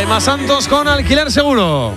Gemma Santos con Alquiler Seguro.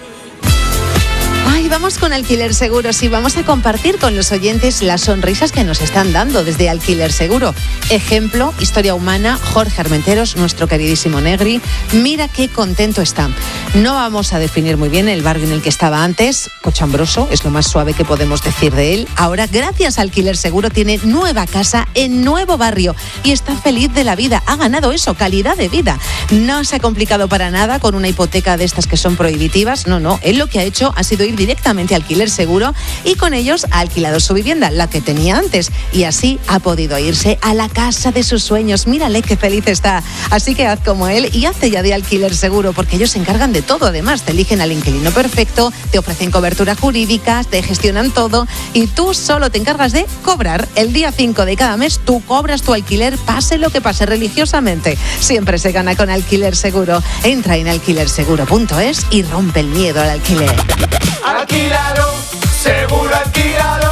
Ay, vamos con Alquiler Seguro. Sí, vamos a compartir con los oyentes las sonrisas que nos están dando desde Alquiler Seguro. Ejemplo, historia humana, Jorge Armenteros, nuestro queridísimo Negri. Mira qué contento está. No vamos a definir muy bien el barrio en el que estaba antes. Cochambroso, es lo más suave que podemos decir de él. Ahora, gracias a Alquiler Seguro, tiene nueva casa en nuevo barrio y está feliz de la vida. Ha ganado eso, calidad de vida. No se ha complicado para nada con una hipoteca de estas que son prohibitivas. No. Él lo que ha hecho ha sido ir directamente a Alquiler Seguro y con ellos ha alquilado su vivienda, la que tenía antes, y así ha podido irse a la casa de sus sueños. Mírale qué feliz está. Así que haz como él y hazte ya de Alquiler Seguro, porque ellos se encargan de todo. Además, te eligen al inquilino perfecto, te ofrecen cobertura jurídica, te gestionan todo y tú solo te encargas de cobrar. El día 5 de cada mes tú cobras tu alquiler, pase lo que pase, religiosamente. Siempre se gana con Alquiler Seguro. Entra en alquilerseguro.es y rompe el miedo al alquiler. Alquílalo, seguro alquílalo.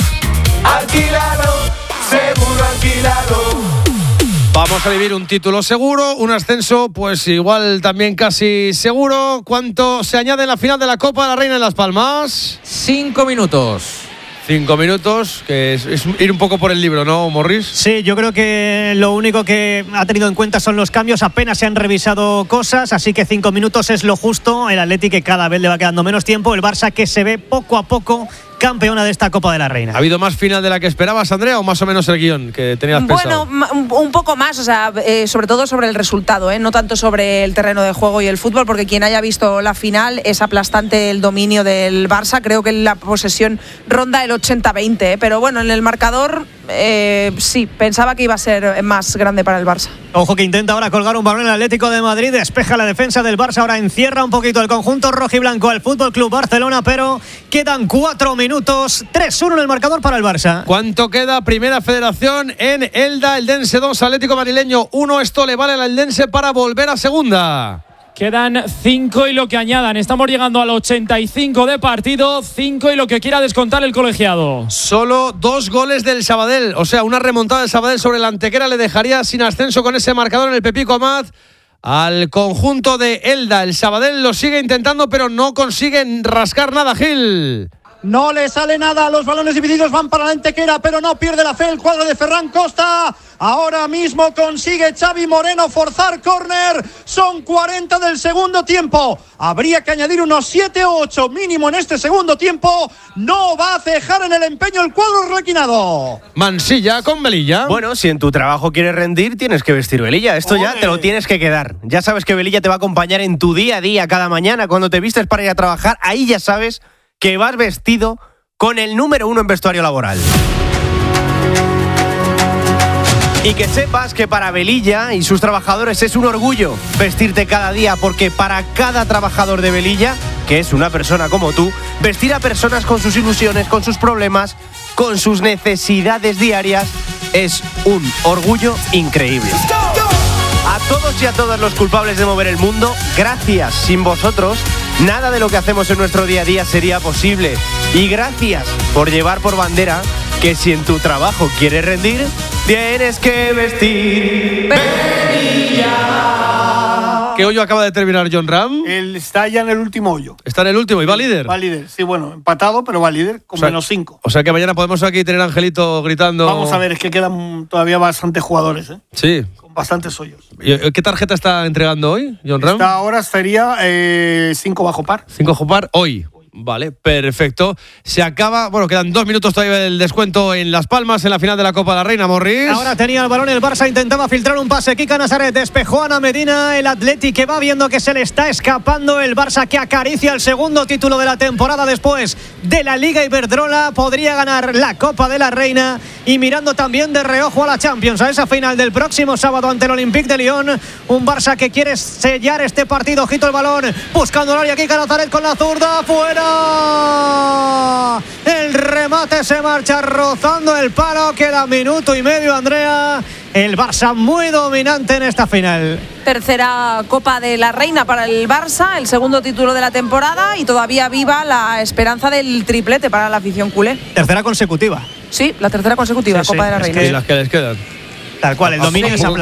Alquílalo, seguro alquílalo. Vamos a vivir un título seguro, un ascenso pues igual también casi seguro. ¿Cuánto se añade en la final de la Copa de la Reina en Las Palmas? 5 minutos. 5 minutos, que es ir un poco por el libro, ¿no, Morris? Sí, yo creo que lo único que ha tenido en cuenta son los cambios. Apenas se han revisado cosas, así que 5 minutos es lo justo. El Atleti, que cada vez le va quedando menos tiempo. El Barça, que se ve poco a poco campeona de esta Copa de la Reina. ¿Ha habido más final de la que esperabas, Andrea, o más o menos el guión que tenías pensado? Bueno, un poco más, o sea, sobre todo sobre el resultado, no tanto sobre el terreno de juego y el fútbol, porque quien haya visto la final es aplastante el dominio del Barça. Creo que la posesión ronda el 80-20, pero bueno, en el marcador sí, pensaba que iba a ser más grande para el Barça. Ojo que intenta ahora colgar un balón el Atlético de Madrid, despeja la defensa del Barça, ahora encierra un poquito el conjunto rojiblanco al Fútbol Club Barcelona, pero quedan 4 minutos, 3-1 en el marcador para el Barça. ¿Cuánto queda? Primera Federación en Elda, Eldense 2, Atlético Madrileño 1. Esto le vale al Eldense para volver a segunda. Quedan 5 y lo que añadan. Estamos llegando al 85 de partido. 5 y lo que quiera descontar el colegiado. Solo 2 goles del Sabadell. O sea, una remontada del Sabadell sobre la Antequera le dejaría sin ascenso con ese marcador en el Pepico Amat al conjunto de Elda. El Sabadell lo sigue intentando, pero no consiguen rascar nada, Gil. No le sale nada, los balones divididos van para la Antequera, pero no pierde la fe el cuadro de Ferran Costa. Ahora mismo consigue Xavi Moreno forzar córner. Son 40 del segundo tiempo. Habría que añadir unos 7 o 8 mínimo en este segundo tiempo. No va a cejar en el empeño el cuadro requinado. Mansilla con Velilla. Bueno, si en tu trabajo quieres rendir, tienes que vestir Velilla. Esto ya te lo tienes que quedar. Ya sabes que Velilla te va a acompañar en tu día a día, cada mañana. Cuando te vistes para ir a trabajar, ahí ya sabes que vas vestido con el número 1 en vestuario laboral. Y que sepas que para Velilla y sus trabajadores es un orgullo vestirte cada día, porque para cada trabajador de Velilla, que es una persona como tú, vestir a personas con sus ilusiones, con sus problemas, con sus necesidades diarias, es un orgullo increíble. A todos y a todas los culpables de mover el mundo, gracias. Sin vosotros, nada de lo que hacemos en nuestro día a día sería posible. Y gracias por llevar por bandera que si en tu trabajo quieres rendir, tienes que vestir Velilla. ¿Qué hoyo acaba de terminar John Ram? Él está ya en el último hoyo. Está en el último y va líder. Va líder, sí, bueno, empatado, pero va líder con menos 5. O sea que mañana podemos aquí tener a Angelito gritando. Vamos a ver, es que quedan todavía bastantes jugadores, Sí. Con bastantes hoyos. ¿Qué tarjeta está entregando hoy, John Ram? Esta ahora sería 5 bajo par. 5 bajo par hoy. Vale, perfecto. Se acaba, bueno, quedan 2 minutos todavía del descuento en Las Palmas en la final de la Copa de la Reina, Morris. Ahora tenía el balón el Barça, intentaba filtrar un pase. Kika Nazaret despejó a Ana Medina. El Atleti que va viendo que se le está escapando. El Barça que acaricia el segundo título de la temporada después de la Liga Iberdrola. Podría ganar la Copa de la Reina y mirando también de reojo a la Champions, a esa final del próximo sábado ante el Olympique de Lyon. Un Barça que quiere sellar este partido. Ojito el balón, buscando el área. Kika Nazaret con la zurda, fuera. El remate se marcha rozando el palo. Queda minuto y medio, Andrea. El Barça muy dominante en esta final. Tercera Copa de la Reina para el Barça, el segundo título de la temporada y todavía viva la esperanza del triplete para la afición culé. Tercera consecutiva. Sí, la tercera consecutiva, Copa de la Reina. Y las que les quedan. Tal cual, el dominio es aplastante.